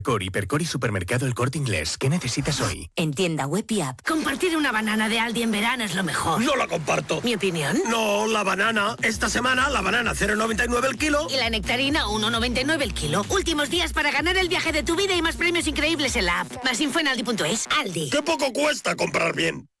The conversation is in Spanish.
Cor, Hipercor y Supermercado El Corte Inglés. ¿Qué necesitas hoy? En tienda web y app. Compartir una banana de Aldi en verano es lo mejor. No la comparto. ¿Mi opinión? No, la banana. Esta semana la banana 0,99 el kilo. Y la nectarina 1,99 el kilo. Últimos días para ganar el viaje de tu vida y más premios increíbles en la app. Más info en aldi.es. Aldi. ¡Qué poco cuesta comprar bien!